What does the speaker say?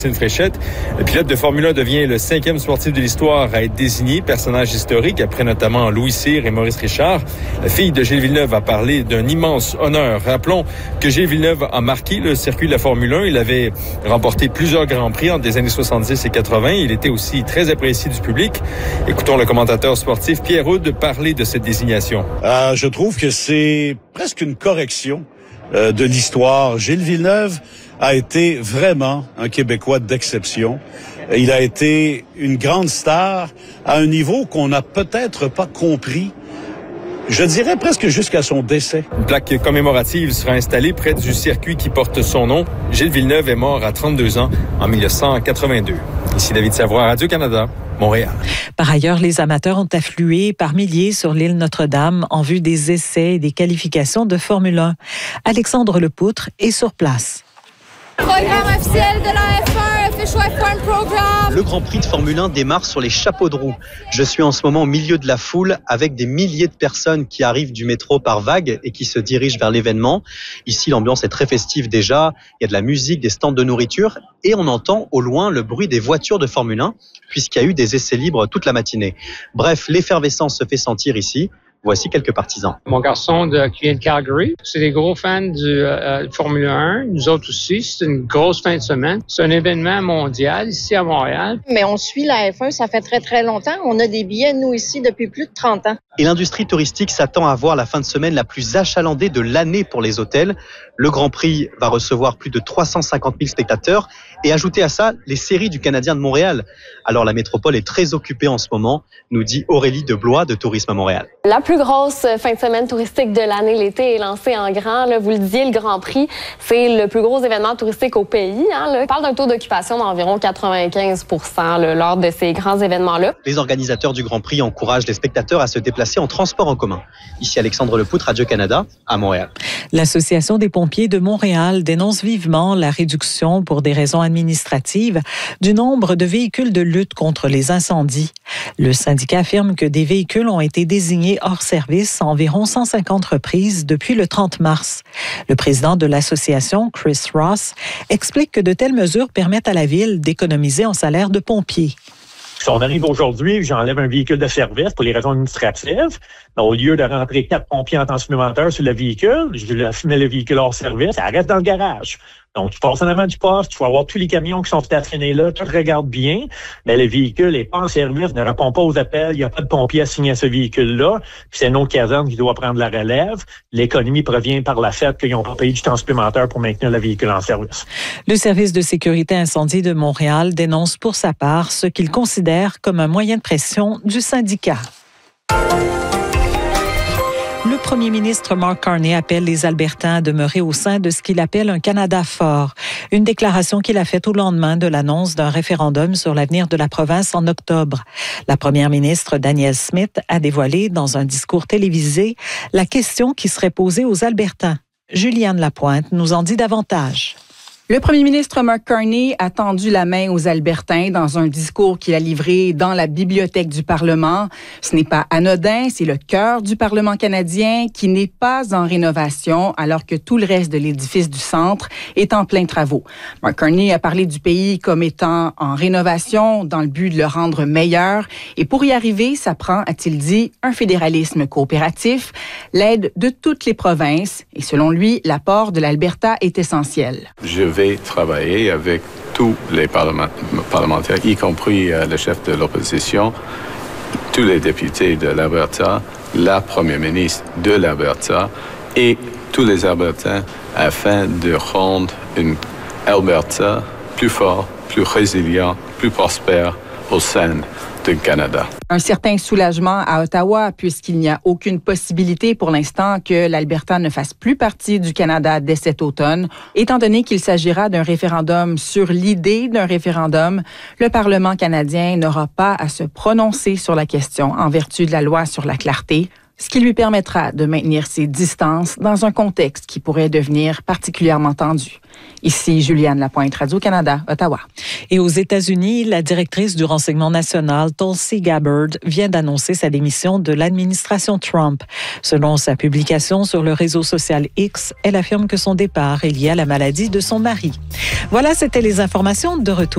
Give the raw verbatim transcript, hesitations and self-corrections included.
Une Fréchette. Le pilote de Formule un devient le cinquième sportif de l'histoire à être désigné personnage historique après notamment Louis Cyr et Maurice Richard. La fille de Gilles Villeneuve a parlé d'un immense honneur. Rappelons que Gilles Villeneuve a marqué le circuit de la Formule un. Il avait remporté plusieurs grands prix entre les années soixante-dix et quatre-vingts. Il était aussi très apprécié du public. Écoutons le commentateur sportif Pierre Houde parler de cette désignation. Euh, je trouve que c'est presque une correction euh, de l'histoire. Gilles Villeneuve a été vraiment un Québécois d'exception. Il a été une grande star à un niveau qu'on n'a peut-être pas compris, je dirais presque jusqu'à son décès. Une plaque commémorative sera installée près du circuit qui porte son nom. Gilles Villeneuve est mort à trente-deux ans en mille neuf cent quatre-vingt-deux. Ici David Savoie, Radio-Canada, Montréal. Par ailleurs, les amateurs ont afflué par milliers sur l'île Notre-Dame en vue des essais et des qualifications de Formule un. Alexandre Lepoutre est sur place. Programme officiel de la F un, Official F un Program. Le Grand Prix de Formule un démarre sur les chapeaux de roue. Je suis en ce moment au milieu de la foule avec des milliers de personnes qui arrivent du métro par vagues et qui se dirigent vers l'événement. Ici, l'ambiance est très festive déjà. Il y a de la musique, des stands de nourriture et on entend au loin le bruit des voitures de Formule un puisqu'il y a eu des essais libres toute la matinée. Bref, l'effervescence se fait sentir ici. Voici quelques partisans. Mon garçon de, qui vient de Calgary, c'est des gros fans du euh, Formule un. Nous autres aussi, c'est une grosse fin de semaine. C'est un événement mondial ici à Montréal. Mais on suit la F un, ça fait très très longtemps. On a des billets, nous, ici, depuis plus de trente ans. Et l'industrie touristique s'attend à avoir la fin de semaine la plus achalandée de l'année pour les hôtels. Le Grand Prix va recevoir plus de trois cent cinquante mille spectateurs. Et ajouter à ça, les séries du Canadien de Montréal. Alors la métropole est très occupée en ce moment, nous dit Aurélie de Blois de Tourisme à Montréal. La plus grosse fin de semaine touristique de l'année, l'été, est lancée en grand. Là, vous le disiez, le Grand Prix, c'est le plus gros événement touristique au pays. Hein, là. On parle d'un taux d'occupation d'environ quatre-vingt-quinze pour cent là, lors de ces grands événements-là. Les organisateurs du Grand Prix encouragent les spectateurs à se déplacer en transport en commun. Ici Alexandre Lepoutre, Radio-Canada, à Montréal. L'Association des pompiers de Montréal dénonce vivement la réduction pour des raisons administratives du nombre de véhicules de lutte contre les incendies. Le syndicat affirme que des véhicules ont été désignés hors service à environ cent cinquante reprises depuis le trente mars. Le président de l'association, Chris Ross, explique que de telles mesures permettent à la ville d'économiser en salaire de pompiers. Si on arrive aujourd'hui, j'enlève un véhicule de service pour les raisons administratives. Au lieu de rentrer quatre pompiers en temps supplémentaire sur le véhicule, je mets le véhicule hors service, ça reste dans le garage. Donc, tu passes en avant du poste, tu vas avoir tous les camions qui sont stationnés là, tout regarde bien, mais le véhicule n'est pas en service, ne répond pas aux appels, il n'y a pas de pompier assigné à ce véhicule-là, puis c'est une autre caserne qui doit prendre la relève. L'économie provient par la fait qu'ils n'ont pas payé du temps supplémentaire pour maintenir le véhicule en service. Le service de sécurité incendie de Montréal dénonce pour sa part ce qu'il considère comme un moyen de pression du syndicat. Le premier ministre Mark Carney appelle les Albertains à demeurer au sein de ce qu'il appelle un Canada fort. Une déclaration qu'il a faite au lendemain de l'annonce d'un référendum sur l'avenir de la province en octobre. La première ministre Danielle Smith a dévoilé dans un discours télévisé la question qui serait posée aux Albertains. Juliane Lapointe nous en dit davantage. Le premier ministre Mark Carney a tendu la main aux Albertains dans un discours qu'il a livré dans la bibliothèque du Parlement. Ce n'est pas anodin, c'est le cœur du Parlement canadien qui n'est pas en rénovation alors que tout le reste de l'édifice du centre est en plein travaux. Mark Carney a parlé du pays comme étant en rénovation dans le but de le rendre meilleur. Et pour y arriver, ça prend, a-t-il dit, un fédéralisme coopératif, l'aide de toutes les provinces. Et selon lui, l'apport de l'Alberta est essentiel. Je vais travailler avec tous les parlementaires, y compris euh, le chef de l'opposition, tous les députés de l'Alberta, la première ministre de l'Alberta et tous les Albertains afin de rendre une Alberta plus forte, plus résilient, plus prospère au sein du Canada. Un certain soulagement à Ottawa puisqu'il n'y a aucune possibilité pour l'instant que l'Alberta ne fasse plus partie du Canada dès cet automne. Étant donné qu'il s'agira d'un référendum sur l'idée d'un référendum, le Parlement canadien n'aura pas à se prononcer sur la question en vertu de la loi sur la clarté, ce qui lui permettra de maintenir ses distances dans un contexte qui pourrait devenir particulièrement tendu. Ici, Juliane Lapointe, Radio-Canada, Ottawa. Et aux États-Unis, la directrice du renseignement national, Tulsi Gabbard, vient d'annoncer sa démission de l'administration Trump. Selon sa publication sur le réseau social X, elle affirme que son départ est lié à la maladie de son mari. Voilà, c'était les informations. De retour